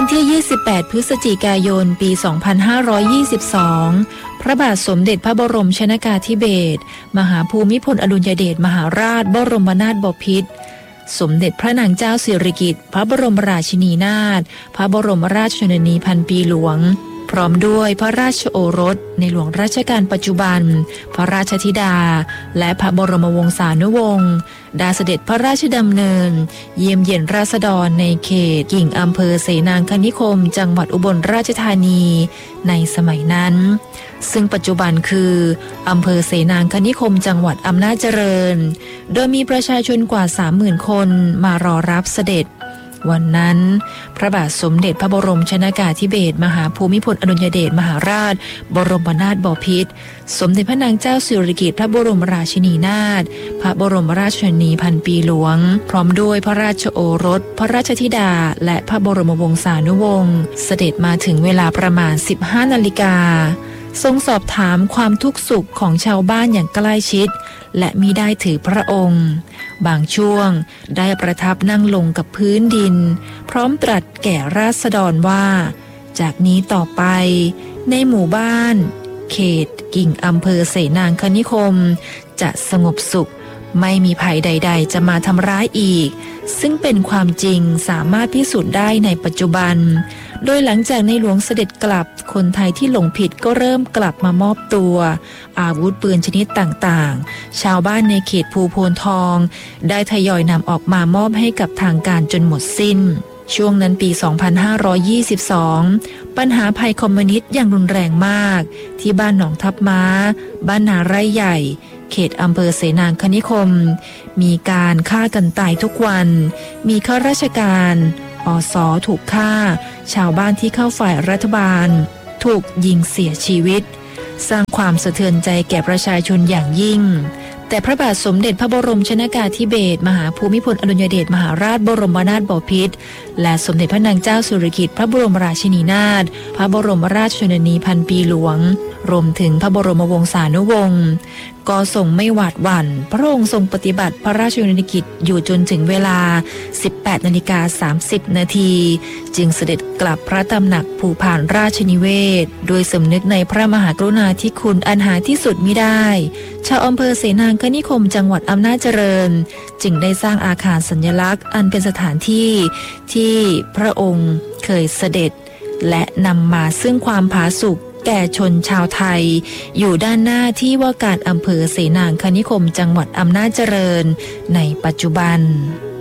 วันที่ 28 พฤศจิกายน ปี 2522 พระบาทสมเด็จพระบรมชนกาธิเบศรมหาภูมิพลอดุลยเดชมหาราชบรมนาถบพิตรสมเด็จพระนางเจ้าสิริกิติ์พระบรมราชินีนาถพระบรมราชชนนีพันปีหลวงพร้อมด้วยพระราชโอรสในหลวงรัชกาลปัจจุบันพระราชธิดาและพระบรมวงศานุวงศ์ได้เสด็จพระราชดำเนินเยี่ยมเยียนราษฎรในเขตกิ่งอำเภอเสนางคณิคมจังหวัดอุบลราชธานีในสมัยนั้นซึ่งปัจจุบันคืออำเภอเสนางคณิคมจังหวัดอำนาจเจริญโดยมีประชาชนกว่า 30,000 คนมารอรับเสด็จวันนั้นพระบาทสมเด็จพระบรมชนกาธิเบศรมหาภูมิพลอดุลยเดชมหาราชบรมนาถบพิตรสมเด็จพระนางเจ้าสิริกิติ์พระบรมราชินีนาถพระบรมราชชนนีพันปีหลวงพร้อมด้วยพระราชโอรสพระราชธิดาและพระบรมวงศานุวงศ์เสด็จมาถึงเวลาประมาณ 15 นาฬิกาทรงสอบถามความทุกข์สุขของชาวบ้านอย่างใกล้ชิดและมิได้ถือพระองค์บางช่วงได้ประทับนั่งลงกับพื้นดินพร้อมตรัสแก่ราษฎรว่าจากนี้ต่อไปในหมู่บ้านเขตกิ่งอำเภอเสนางคณิคมจะสงบสุขไม่มีภัยใดๆจะมาทำร้ายอีกซึ่งเป็นความจริงสามารถพิสูจน์ได้ในปัจจุบันโดยหลังจากในหลวงเสด็จกลับคนไทยที่หลงผิดก็เริ่มกลับมามอบตัวอาวุธปืนชนิดต่างๆชาวบ้านในเขตภูโพนทองได้ทยอยนำออกมามอบให้กับทางการจนหมดสิ้นช่วงนั้นปี 2522 ปัญหาภัยคอมมิวนิสต์อย่างรุนแรงมากที่บ้านหนองทับม้าบ้านนาไร่ใหญ่เขตอำเภอเสนางคณิคมมีการฆ่ากันตายทุกวันมีข้าราชการอส.ถูกฆ่าชาวบ้านที่เข้าฝ่ายรัฐบาลถูกยิงเสียชีวิตสร้างความสะเทือนใจแก่ประชาชนอย่างยิ่งแต่พระบาทสมเด็จพระบรมชนกาธิเบศรมหาภูมิพลอดุลยเดชมหาราชบรมนาถบพิตรและสมเด็จพระนางเจ้าสิริกิติ์พระบรมราชินีนาถพระบรมราชชนนีพันปีหลวงรวมถึงพระบรมวงศานุวงศ์ก็ทรงไม่หวาดหวั่นพระองค์ทรงปฏิบัติพระราชกรณียกิจอยู่จนถึงเวลา 18:30 น.จึงเสด็จกลับพระตำหนักภูพานราชนิเวศโดยสำนึกในพระมหากรุณาธิคุณอันหาที่สุดมิได้ชาวอำเภอเสนางคณิคมจังหวัดอำนาจเจริญจึงได้สร้างอาคารสัญลักษณ์อันเป็นสถานที่ที่พระองค์เคยเสด็จและนำมาซึ่งความผาสุกแก่ชนชาวไทยอยู่ด้านหน้าที่ว่าการอำเภอเสนางคณิคมจังหวัดอำนาจเจริญในปัจจุบัน